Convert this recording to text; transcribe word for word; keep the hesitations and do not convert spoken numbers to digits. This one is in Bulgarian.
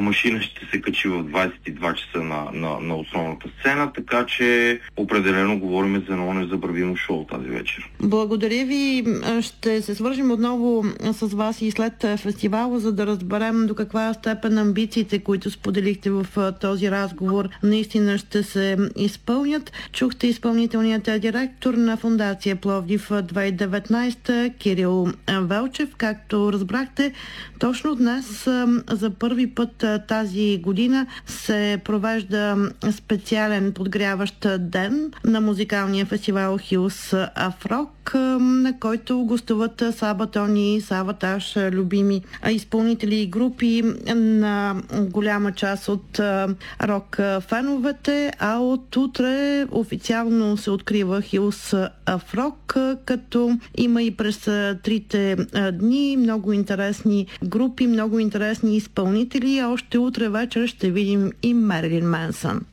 машина ще се качи в двадесет и два часа на, на, на основната сцена, така че определено говорим за едно незабравимо шоу тази вечер. Благодаря ви. Ще се свържим отново с вас и след фестивала, за да разберем до каква степен амбициите, които споделихте в този разговор, наистина ще се изпълнят. Чухте изпълнителният директор на Фондация Пловдив две хиляди и деветнадесета Кирил Велчев. Както разбрахте, точно днес за първи път тази година се провежда специален подгряващ ден на музикалния фестивал Хилс Афрок, на който гостуват Сабатон и Саваташ, любими изпълнители и групи на голяма част от рок феновете, а от утре официално се открива Хилс Афрок, като има и през трите дни много интересни групи, много интересни изпълнители. Още утре вечер ще видим и Мерилин Менсън.